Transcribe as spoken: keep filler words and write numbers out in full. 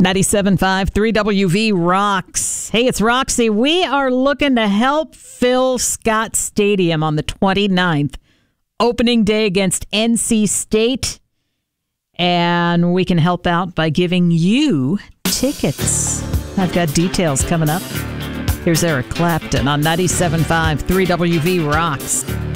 ninety-seven point five, three W V rocks. Hey, it's Roxy. We are looking to help fill Scott Stadium on the twenty-ninth. Opening day against N C State. And we can help out by giving you tickets. I've got details coming up. Here's Eric Clapton on ninety-seven point five, three W V rocks.